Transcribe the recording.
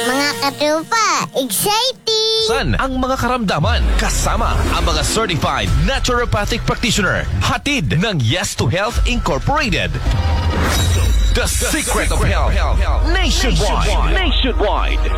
Mga katupa, exciting! San ang mga karamdaman kasama ang mga certified naturopathic practitioner hatid ng Yes to Health Incorporated. The Secret of Health Nationwide.